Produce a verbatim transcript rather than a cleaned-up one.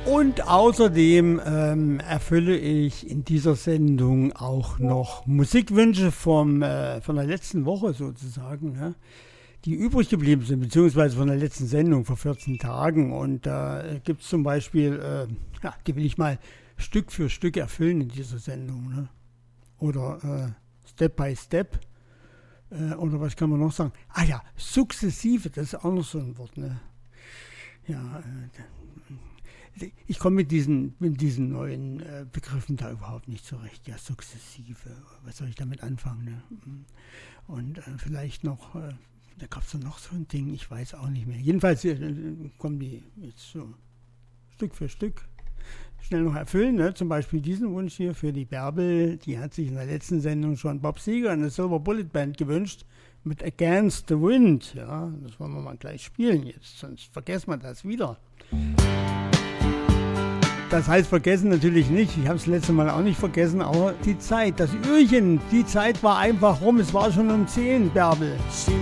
Und außerdem ähm, erfülle ich in dieser Sendung auch noch Musikwünsche vom, äh, von der letzten Woche sozusagen, ne? Die übrig geblieben sind, beziehungsweise von der letzten Sendung vor vierzehn Tagen. Und da äh, gibt es zum Beispiel, äh, ja, die will ich mal Stück für Stück erfüllen in dieser Sendung, ne? Oder äh, Step by Step. Äh, oder was kann man noch sagen? Ah ja, sukzessive, das ist auch noch so ein Wort, ne? Ja, äh, ich komme mit diesen, mit diesen neuen äh, Begriffen da überhaupt nicht zurecht. Ja, sukzessive, was soll ich damit anfangen, ne? Und äh, vielleicht noch, äh, da gab es noch so ein Ding, ich weiß auch nicht mehr. Jedenfalls äh, kommen die jetzt so Stück für Stück schnell noch erfüllen, ne? Zum Beispiel diesen Wunsch hier für die Bärbel, die hat sich in der letzten Sendung schon Bob Seger und eine Silver Bullet Band gewünscht mit Against the Wind. Ja, das wollen wir mal gleich spielen jetzt, sonst vergessen wir das wieder. Das heißt vergessen natürlich nicht, ich habe es das letzte Mal auch nicht vergessen, aber die Zeit, das Uhrchen, die Zeit war einfach rum, es war schon um zehn, Bärbel.